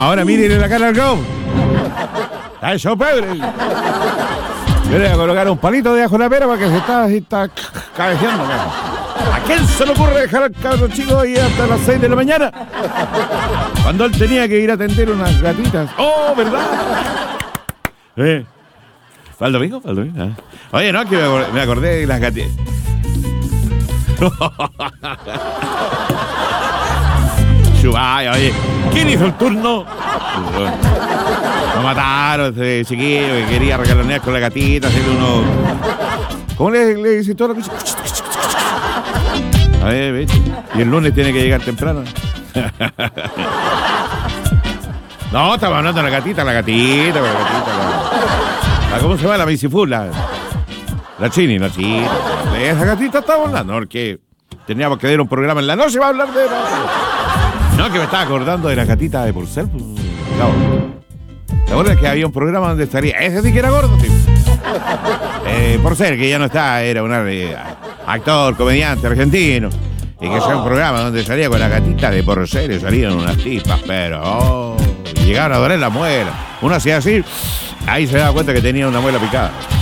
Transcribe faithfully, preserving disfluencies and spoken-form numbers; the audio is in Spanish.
Ahora miren la cara al Go. ¡Está hecho Pedro! Yo le voy a colocar un palito de ajo en la pera para que se está, se está cabeceando. ¿A quién se le ocurre dejar al cabro chico ahí hasta las seis de la mañana? Cuando él tenía que ir a atender unas gatitas. ¡Oh, verdad! ¿Eh? ¿Para el domingo? ¿Para el domingo? ¿Eh? Oye, no, que me acordé, me acordé de las gatitas. Ay, oye, ¿quién hizo el turno? Lo mataron ese chiquillo que quería regalonear con la gatita, hacerle uno. ¿Cómo le, le dice todo lo que... A ver, ¿ves? Y el lunes tiene que llegar temprano. No, estaba hablando de la gatita, la gatita, la gatita. La, la, ¿Cómo se llama? La bicifula. La chini, la chini. De esa gatita estaba hablando, porque teníamos que ver un programa en la noche, va a hablar de... No, que me estaba acordando de la gatita de Porcel. Pues, claro. ¿Te acuerdas que había un programa donde estaría? Ese sí que era gordo, sí. Eh, Porcel, que ya no está, era un eh, actor, comediante argentino. Y que sea un programa donde salía con la gatita de Porcel y salían unas tipas, pero oh, llegaron a doler la muela. Uno hacía así, ahí se daba cuenta que tenía una muela picada.